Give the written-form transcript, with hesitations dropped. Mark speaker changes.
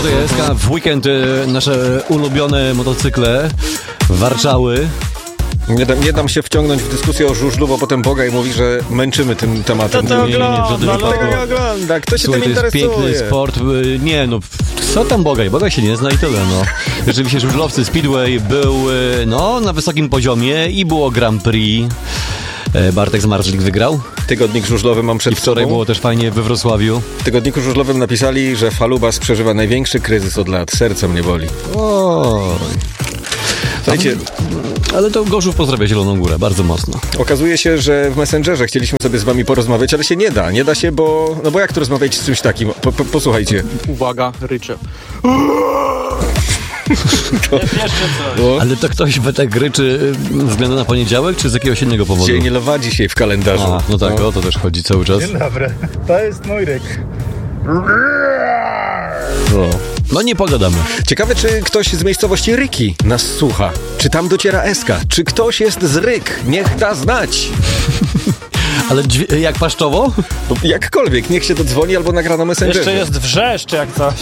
Speaker 1: tutaj SK. W weekend nasze ulubione motocykle warczały.
Speaker 2: Nie dam się wciągnąć w dyskusję o żużlu, bo potem Boga i mówi, że męczymy tym tematem.
Speaker 1: Tego nie
Speaker 2: ogląda. Kto się
Speaker 1: Słuchaj,
Speaker 2: tym
Speaker 1: to jest
Speaker 2: interesuje?
Speaker 1: piękny sport. Nie, no, co tam Bogaj? Bogaj się nie zna i tyle, no. Rzeczywiście żużlowcy Speedway był, no, na wysokim poziomie i było Grand Prix. Bartek Zmarzlik wygrał.
Speaker 2: Tygodnik żużlowy mam przed
Speaker 1: I wczoraj
Speaker 2: sobą.
Speaker 1: było też fajnie we Wrocławiu.
Speaker 2: W tygodniku żużlowym napisali, że Falubas przeżywa największy kryzys od lat. Serce mnie boli. Słuchajcie,
Speaker 1: ale to Gorzów pozdrawia Zieloną Górę, bardzo mocno.
Speaker 2: okazuje się, że w Messengerze chcieliśmy sobie z wami porozmawiać, ale się nie da. Nie da się, bo... No bo jak tu rozmawiać z czymś takim? Posłuchajcie.
Speaker 3: Uwaga, rycze.
Speaker 1: Ale to ktoś tak ryczy względem na poniedziałek, czy z jakiegoś innego powodu?
Speaker 2: Dzień Lwa dzisiaj w kalendarzu.
Speaker 1: A, no tak, o to też chodzi cały czas.
Speaker 4: Dzień dobry, to jest mój ryk.
Speaker 1: No nie pogadamy.
Speaker 2: Ciekawe, czy ktoś z miejscowości Ryki nas słucha. Czy tam dociera SK? Czy ktoś jest z Ryk? Niech da znać.
Speaker 1: Ale jak paszczowo?
Speaker 2: Jakkolwiek, niech się dodzwoni albo nagra na Messengerze.
Speaker 3: Jeszcze jest wrzeszcz jak coś.